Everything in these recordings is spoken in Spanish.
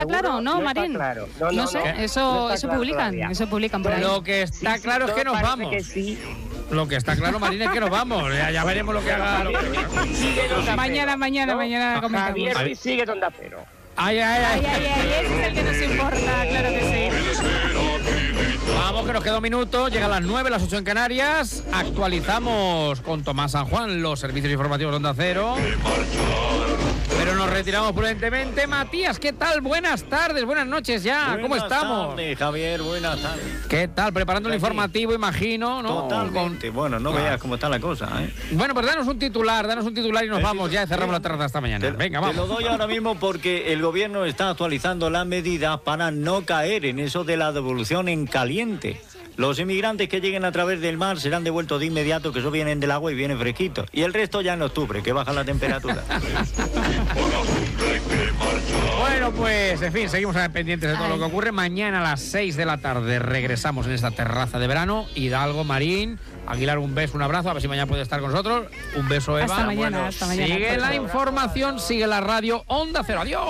claro, ¿no, Marín? Claro. No sé, eso publican por ahí. Lo que está claro es que nos vamos. Que sí. Lo que está claro, Marín, es que nos vamos. Ya veremos lo que haga. Mañana comentamos. Javier sigue donde cero. Ay, ese es el que nos importa, claro que sí. Vamos, que nos queda un minuto. Llega a las 9, las 8 en Canarias. Actualizamos con Tomás San Juan los servicios informativos de Onda Cero. Pero nos retiramos prudentemente. Matías, ¿qué tal? Buenas tardes, buenas noches ya. ¿Cómo estamos? Buenas tardes, Javier, buenas tardes. ¿Qué tal? Preparando el informativo, imagino, ¿no? Totalmente. Bueno, no veas cómo está la cosa, ¿eh? Bueno, pues danos un titular y nos vamos ya y cerramos la terraza esta mañana. Venga, vamos. Te lo doy ahora mismo porque el gobierno está actualizando las medidas para no caer en eso de la devolución en caliente. Los inmigrantes que lleguen a través del mar serán devueltos de inmediato, que eso vienen del agua y vienen fresquitos. Y el resto ya en octubre, que baja la temperatura. Bueno, pues, en fin, seguimos pendientes de todo lo que ocurre. Mañana a las 6 de la tarde regresamos en esta terraza de verano. Hidalgo, Marín, Aguilar, un beso, un abrazo. A ver si mañana puede estar con nosotros. Un beso, Eva. Hasta mañana. Sigue la información, sigue la radio Onda Cero. ¡Adiós!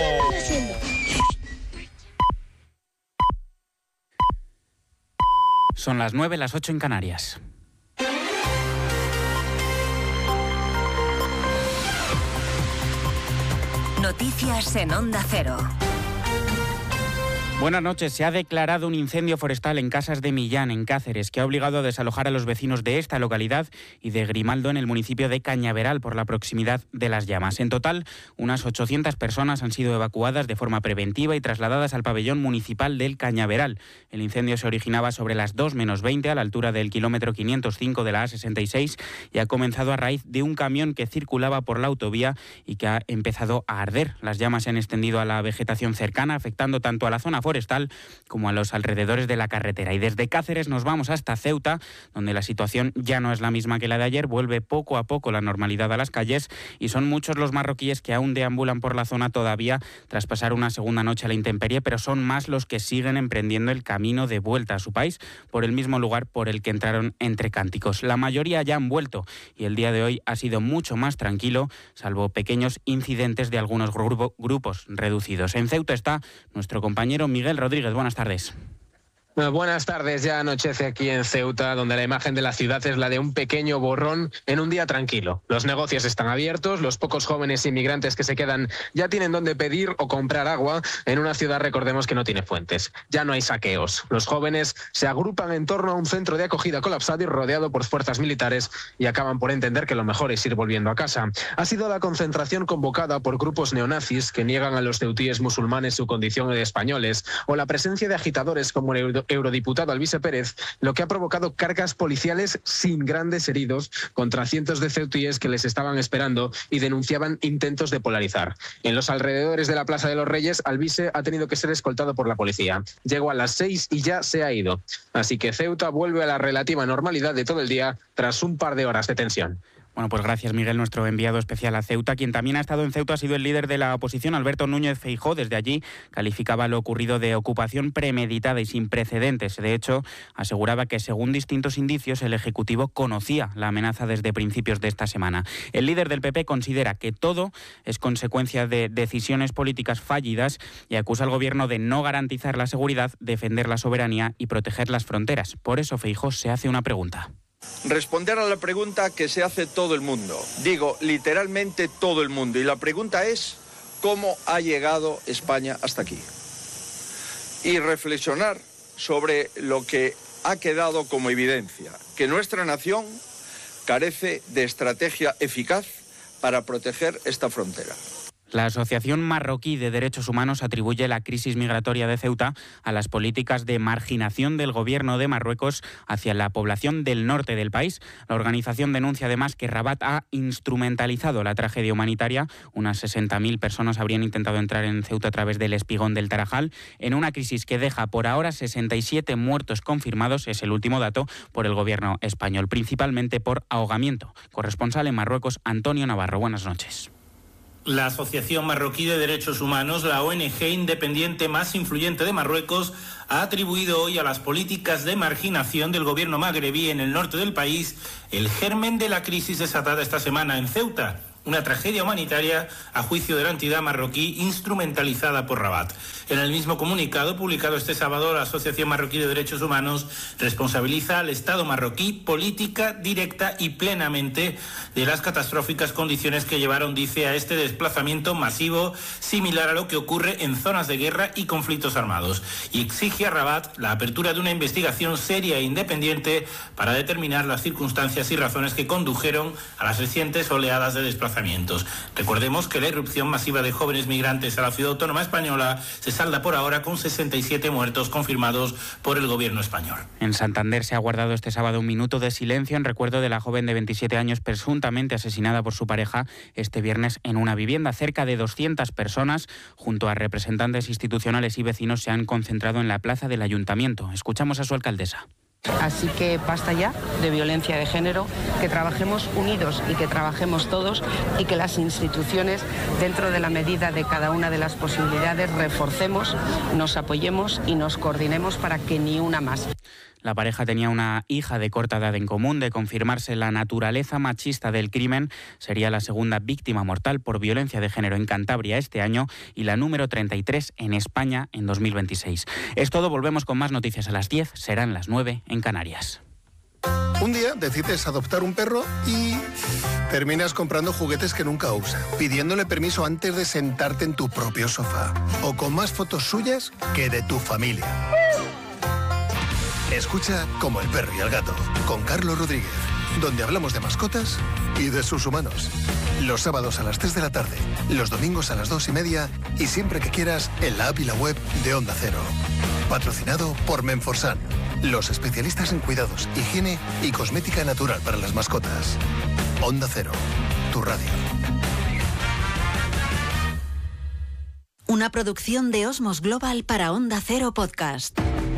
Son las 9, las 8 en Canarias. Noticias en Onda Cero. Buenas noches. Se ha declarado un incendio forestal en Casas de Millán, en Cáceres, que ha obligado a desalojar a los vecinos de esta localidad y de Grimaldo, en el municipio de Cañaveral, por la proximidad de las llamas. En total, unas 800 personas han sido evacuadas de forma preventiva y trasladadas al pabellón municipal del Cañaveral. El incendio se originaba sobre las 2:20 a la altura del kilómetro 505 de la A66 y ha comenzado a raíz de un camión que circulaba por la autovía y que ha empezado a arder. Las llamas se han extendido a la vegetación cercana, afectando tanto a la zona forestal como a los alrededores de la carretera. Y desde Cáceres nos vamos hasta Ceuta, donde la situación ya no es la misma que la de ayer. Vuelve poco a poco la normalidad a las calles y son muchos los marroquíes que aún deambulan por la zona todavía tras pasar una segunda noche a la intemperie, pero son más los que siguen emprendiendo el camino de vuelta a su país por el mismo lugar por el que entraron entre cánticos. La mayoría ya han vuelto y el día de hoy ha sido mucho más tranquilo, salvo pequeños incidentes de algunos grupos reducidos. En Ceuta está nuestro compañero Miguel Rodríguez. Buenas tardes. Buenas tardes, ya anochece aquí en Ceuta, donde la imagen de la ciudad es la de un pequeño borrón en un día tranquilo. Los negocios están abiertos, los pocos jóvenes inmigrantes que se quedan ya tienen donde pedir o comprar agua en una ciudad, recordemos, que no tiene fuentes. Ya no hay saqueos. Los jóvenes se agrupan en torno a un centro de acogida colapsado y rodeado por fuerzas militares y acaban por entender que lo mejor es ir volviendo a casa. Ha sido la concentración convocada por grupos neonazis que niegan a los ceutíes musulmanes su condición de españoles, o la presencia de agitadores como el eurodiputado Alvise Pérez, lo que ha provocado cargas policiales sin grandes heridos contra cientos de ceutíes que les estaban esperando y denunciaban intentos de polarizar. En los alrededores de la Plaza de los Reyes, Alvise ha tenido que ser escoltado por la policía. Llegó a las 6 y ya se ha ido. Así que Ceuta vuelve a la relativa normalidad de todo el día tras un par de horas de tensión. Bueno, pues gracias, Miguel, nuestro enviado especial a Ceuta. Quien también ha estado en Ceuta ha sido el líder de la oposición, Alberto Núñez Feijóo. Desde allí calificaba lo ocurrido de ocupación premeditada y sin precedentes. De hecho, aseguraba que, según distintos indicios, el Ejecutivo conocía la amenaza desde principios de esta semana. El líder del PP considera que todo es consecuencia de decisiones políticas fallidas y acusa al Gobierno de no garantizar la seguridad, defender la soberanía y proteger las fronteras. Por eso Feijóo se hace una pregunta. Responder a la pregunta que se hace todo el mundo. Digo, literalmente todo el mundo. Y la pregunta es, ¿cómo ha llegado España hasta aquí? Y reflexionar sobre lo que ha quedado como evidencia, que nuestra nación carece de estrategia eficaz para proteger esta frontera. La Asociación Marroquí de Derechos Humanos atribuye la crisis migratoria de Ceuta a las políticas de marginación del gobierno de Marruecos hacia la población del norte del país. La organización denuncia además que Rabat ha instrumentalizado la tragedia humanitaria. Unas 60.000 personas habrían intentado entrar en Ceuta a través del espigón del Tarajal, en una crisis que deja por ahora 67 muertos confirmados, es el último dato, por el gobierno español, principalmente por ahogamiento. Corresponsal en Marruecos, Antonio Navarro. Buenas noches. La Asociación Marroquí de Derechos Humanos, la ONG independiente más influyente de Marruecos, ha atribuido hoy a las políticas de marginación del gobierno magrebí en el norte del país el germen de la crisis desatada esta semana en Ceuta. una tragedia humanitaria a juicio de la entidad marroquí instrumentalizada por Rabat. En el mismo comunicado publicado este sábado, la Asociación Marroquí de Derechos Humanos responsabiliza al Estado marroquí política, directa y plenamente de las catastróficas condiciones que llevaron, dice, a este desplazamiento masivo similar a lo que ocurre en zonas de guerra y conflictos armados, y exige a Rabat la apertura de una investigación seria e independiente para determinar las circunstancias y razones que condujeron a las recientes oleadas de desplazamientos. Recordemos que la irrupción masiva de jóvenes migrantes a la ciudad autónoma española se salda por ahora con 67 muertos confirmados por el gobierno español. En Santander se ha guardado este sábado un minuto de silencio en recuerdo de la joven de 27 años presuntamente asesinada por su pareja este viernes en una vivienda. Cerca de 200 personas, junto a representantes institucionales y vecinos, se han concentrado en la plaza del Ayuntamiento. Escuchamos a su alcaldesa. Así que basta ya de violencia de género, que trabajemos unidos y que trabajemos todos, y que las instituciones, dentro de la medida de cada una de las posibilidades, reforcemos, nos apoyemos y nos coordinemos para que ni una más. La pareja tenía una hija de corta edad en común. De confirmarse la naturaleza machista del crimen, sería la segunda víctima mortal por violencia de género en Cantabria este año y la número 33 en España en 2026. Es todo, volvemos con más noticias a las 10, serán las 9 en Canarias. Un día decides adoptar un perro y terminas comprando juguetes que nunca usa, pidiéndole permiso antes de sentarte en tu propio sofá, o con más fotos suyas que de tu familia. Escucha Como el perro y el gato, con Carlos Rodríguez, donde hablamos de mascotas y de sus humanos. Los sábados a las 3 de la tarde, los domingos a las 2:30 y siempre que quieras en la app y la web de Onda Cero. Patrocinado por Menforsan, los especialistas en cuidados, higiene y cosmética natural para las mascotas. Onda Cero, tu radio. Una producción de Osmos Global para Onda Cero Podcast.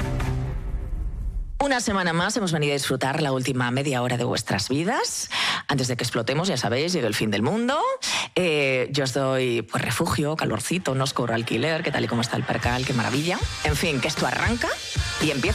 Una semana más hemos venido a disfrutar la última media hora de vuestras vidas. Antes de que explotemos, ya sabéis, llega el fin del mundo. Yo os doy pues refugio, calorcito, no os cobro alquiler, que tal y como está el percal, qué maravilla. En fin, que esto arranca y empieza